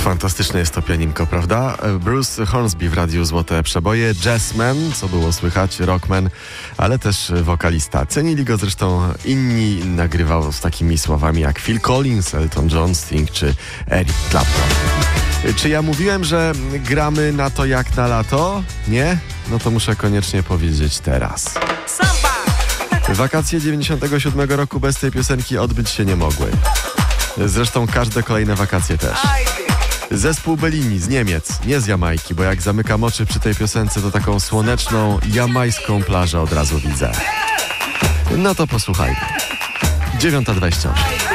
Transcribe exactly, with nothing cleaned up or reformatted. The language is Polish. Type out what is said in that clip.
Fantastyczne jest to pianinko, prawda? Bruce Hornsby w radiu Złote Przeboje, jazzman, co było słychać, rockman, ale też wokalista. Cenili go zresztą inni, nagrywał z takimi słowami jak Phil Collins, Elton John, Sting czy Eric Clapton. Czy ja mówiłem, że gramy na to jak na lato? Nie? No to muszę koniecznie powiedzieć teraz. Wakacje dziewięćdziesiątego siódmego roku bez tej piosenki odbyć się nie mogły. Zresztą każde kolejne wakacje też. Zespół Bellini z Niemiec, nie z Jamajki, bo jak zamykam oczy przy tej piosence, to taką słoneczną, jamajską plażę od razu widzę. No to posłuchajmy. dziewiąta dwadzieścia osiem.